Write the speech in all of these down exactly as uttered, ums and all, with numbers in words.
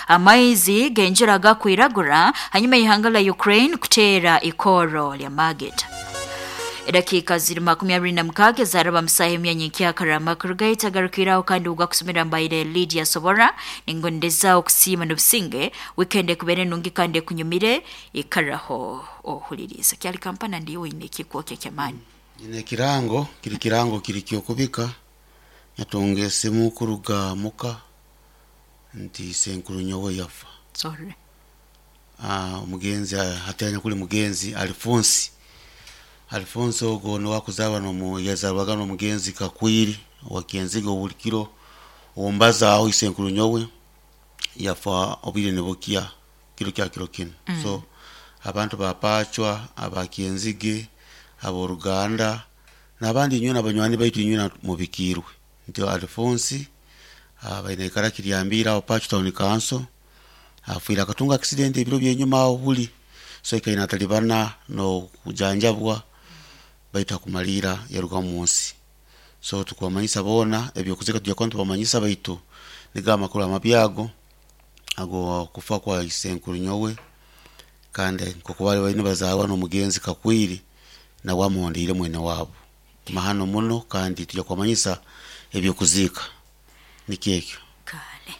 amaizi genjiraga kwiragura hanyuma ihanga la Ukraine kutera ikoro lya Margit. Edakika ziri makumyabiri na mukage zaraba msahemu ya nyikia karama kurugaita garukira ukandi uga kusumira mbaire Lydia Sobora ningondeza okusima nubusinge weekend kubene nungi kande kunyumire ikaraho ohuliriza kyali kampana ndiyo ineki kwa kyamani ine kirango kiri kirango kiri kyokubika yatonge semu kuruga muka nti senkuru nyowe yafa sorry ah umugenzi hatanya kuli mugenzi Alphonse Alfonso gono wakuzaba no mu yazalwaga no mugenzi kakwiri wakienziga obulikiro ombaza aho isenkuru nyowe yafa obire nebokia kilo kya kilo kin mm. So abantu bapachwa abakienzige abo Ruganda nabandi nyo nabanywani baitu nyo mu bikirwe ndio Alfonsi abaine karakiri yambira opachu town council afira katunga accident ibiro byenyuma obuli so ikaina talibana no kujanjabwa baita kumalira yaruga munsi so tukwamanyisa bona ebyo kuzika tujya kwantu bamanyisa baitu nigama kula mabyago ago kufa kwa isenkuru nyowe kande kokubali baine bazawa no mugenzi kakwiri na wamondire mwene wabo mahano muno kandi tujya kwamanyisa ebyo kuzika nikekyo kale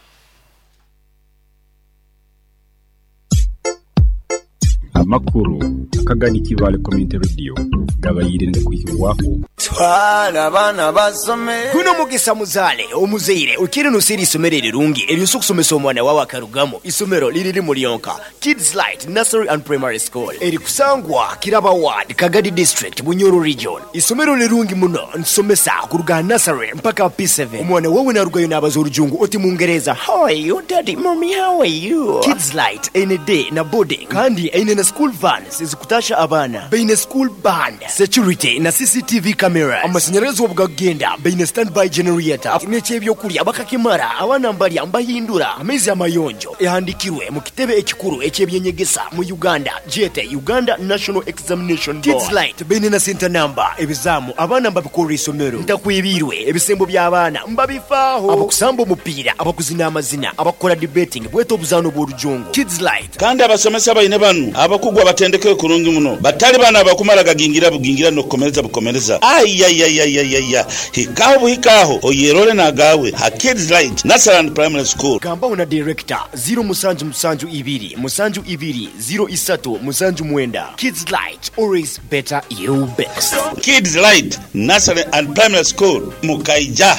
amakuru akagani kibale community radio gabayirinde kuyibwaho twala bana basome kuno mugisa muzale omuzeire ukiri nusiri isomerere rungi eriyo kusomesa omwana wawe akarugamo isomero liriri muri yonka Kids Light Nursery and Primary School eri kusangwa Kiraba Ward Kagadi District Bunyoro Region isomero lirungi muno nsomesa kuruga nursery mpaka P seven omwana wawe narugayo n'abazorujungu oti mungereza how are you daddy mommy how are you Kids Light ene day na boarding kandi ene na school vans zikutasha abana beine school band security na C C T V camera amashanyarazi obugagenda beine standby generator n'ekyebyo kuli abakakimara abana mbali ambahindura amezi amayonjo ehandikirwe mu kitebe ekikuru ekyebyenyegesa mu Uganda J T Uganda National Examination Board Kids Light beine na center number ebizamu abana mbabikora isomero ndakwibirwe ebisembo by'abana mbabifaho abakusamba umupira abakuzina amazina abakora debating bweto buzano bw'orujungu Kids Light kandi abasomesa bayine banu abakugwa batendeke kurungi muno batali bana bakumala gagingira bugingira no komereza bukomereza ay ay ay ay ay ay hikaho hikaho oyerole na gawe ha Kids Light Nursery and Primary School gamba una director zero musanju musanju ibiri musanju ibiri zero isatu musanju mwenda Kids Light always better you best Kids Light Nursery and Primary School Mukaija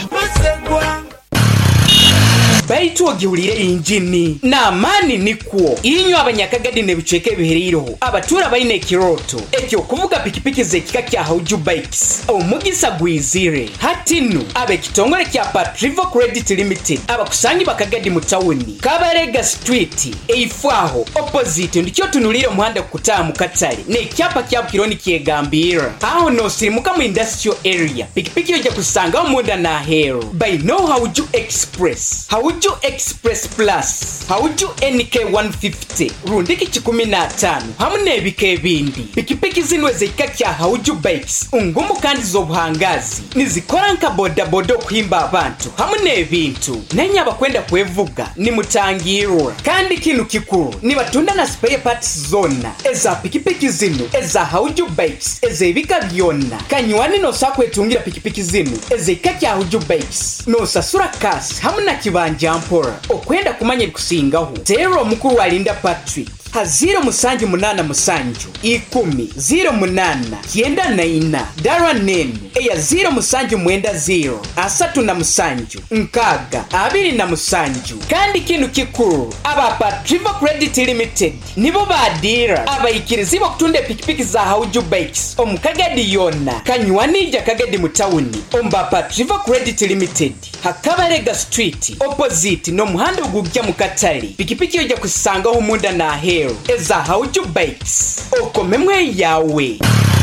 baitu ogihurire injini na mani nikwo inyo abanyakagadi nebicheke bihiriroho abatura baine kiroto ekyo kuvuga pikipiki zekika kya Hauju Bikes omugisa gwizire hatinu abe kitongole kya Patrivo Credit Limited abakusanyi bakagadi mu town Kabarega Street eifwaho opposite ndikyo tunulire muhanda kutaa mu Katale ne kyapa kya kironi kyegambira aho no sirimuka mu industrial area pikipiki yoje kusanga omunda na hero by no Hauju Express Hauju Express Plus Hauju N K one fifty rundiki chikumi na tano hamune ebike bindi pikipiki zinwe zekika kya Hauju Bikes ungumu kandi zobuhangazi nizikora nka boda boda kuhimba abantu hamune ebintu nenya bakwenda kwevuga ni mutangirwa kandi kinu kikuru ni batunda na spare parts zona eza pikipiki zinu eza Hauju Bikes eze ebika byonna kanywani no sakwetungira pikipiki zinu ezekika kya Hauju Bikes no sasura kasi hamuna kibanja mpora okwenda kumanya kusingaho zero mukuru wa Linda Patrick ha zero musanju munana musanju ikumi zero munana kienda na ina dara nene eya zero musanju mwenda zero asatu na musanju nkaga abiri na musanju kandi kinu kikuru aba Patrivo Credit Limited nibo badira abayikirizi bakutunde pikipiki za Hauju Bikes omukagadi yona kanywanija kagadi mutawuni omba Patrivo Credit Limited Hakabarega Street opposite no muhanda gugya mu Katale pikipiki yoja kusanga ho munda na hero eza Hauju Bikes okomemwe yawe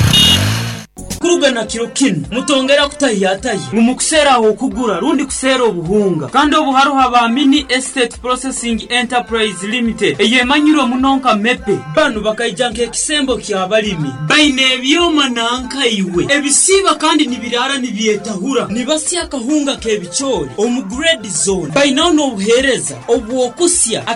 kuruga na kiro kino mutongera kutahiyataye umukusera aho kugura rundi kusera obuhunga kandi obuharuha ba Mini Estate Processing Enterprise Limited eyemanyiro munonka mepe banu bakayijanka ekisembo kya balimi baine byoma nanka iwe ebisiba kandi nibirara nibyetahura nibasi akahunga kebicori omu grade zone baina no buhereza obwokusya